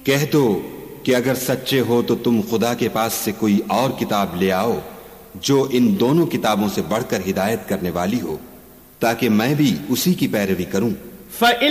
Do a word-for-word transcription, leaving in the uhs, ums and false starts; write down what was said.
कह दो कि अगर सच्चे हो तो तुम खुदा के पास से कोई और किताब ले आओ जो इन दोनों किताबों से बढ़कर हिदायत करने वाली हो, ताकि मैं भी उसी की पैरवी करूं।